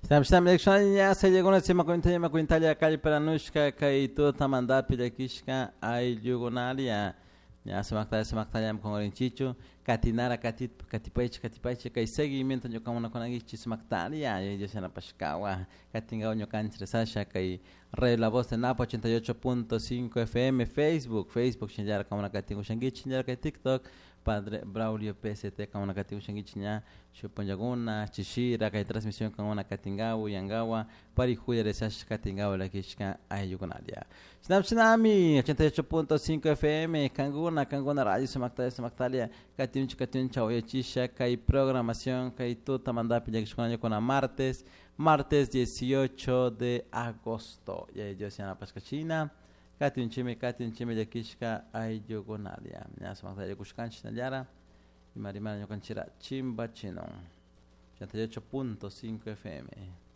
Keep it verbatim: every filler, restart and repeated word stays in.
Samshtam Lekshanya se llegó a Sima Quintalia Maquintalia Calle Peranushka Kaito Tamandapi de Kishka Ay Yugonalia Ya se Maktalia se Maktalia con Orinchicho Katinara Katit Katipaichi Katipaichi Kai seguimiento yo como una conagichi se Maktalia y yo se na Pashkawa Katinga Oño Canchre Sasha Kai Re la voz de Napo ochenta y ocho punto cinco F M Facebook Facebook Shinjar como una Katingo Shangich Shinjar Kai TikTok Padre Braulio P S T con una Katingo Shangichiña Chuponyaguna Chishira Kai transmisión con una Katingawa Yangawa Parijuya de Sash Katingawa la Kishka Ayugunalia Snap Tsunami ochenta y ocho punto cinco F M Kanguna Kanguna Radio Semaktalia Semaktalia Katinch Katincha Oyachisha Kai programación Kai Tuta Mandapi Yakishkonayo con a martes martes dieciocho de agosto ya yo se llama Pascachina Katin Chime Katin Chime Yakishka Ayugunalia Ya Semaktalia Kushkanchina Yara y Marimana Yokanchira Chimba Chino ochenta y ocho punto cinco F M